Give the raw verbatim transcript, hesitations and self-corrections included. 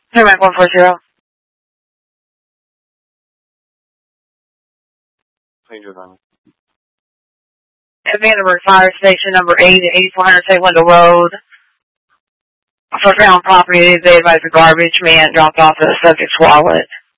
Hey, Mike one four zero. How you doing, man? At Vandenberg Fire Station, number eight at eighty-four hundred St. Wendell Road. For found property today by the garbage man dropped off the subject's wallet.